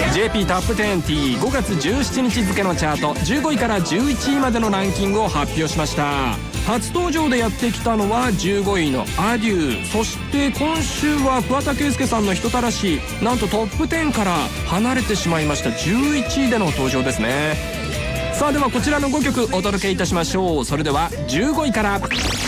JP タップ 10T5 月17日付のチャート15位から11位までのランキングを発表しました。初登場でやってきたのは15位のアデュー、そして今週は桑田佳祐さんの人たらし、なんとトップ10から離れてしまいました11位での登場ですね。さあではこちらの5曲お届けいたしましょう。それでは15位から。